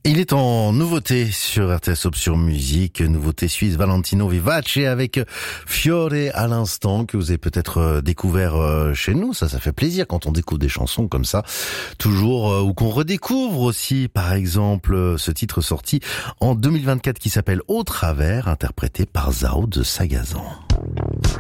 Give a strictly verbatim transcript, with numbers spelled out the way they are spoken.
Il est en nouveauté sur R T S Option Musique, nouveauté suisse Valentino Vivace avec Fiore à l'instant que vous avez peut-être découvert chez nous. Ça, ça fait plaisir quand on découvre des chansons comme ça, toujours, ou qu'on redécouvre aussi, par exemple, ce titre sorti en deux mille vingt-quatre qui s'appelle Au Travers, interprété par Zao de Sagazan.